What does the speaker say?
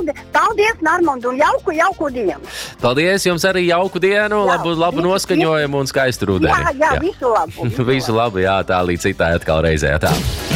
paldies, Normund, un jauku dienu. Paldies, jums arī jauku dienu, labu noskaņojumu un skaistu rudeni. Jā, visu labu. Visu labu, jā, tā līdz citai atkal reizē. Tā.